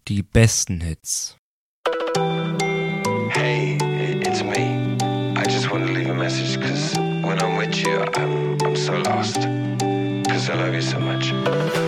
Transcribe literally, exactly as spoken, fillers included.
Die besten Hits. Hey, it's me. I just want to leave a message because when I'm with you, I'm, I'm so lost. Because I love you so much.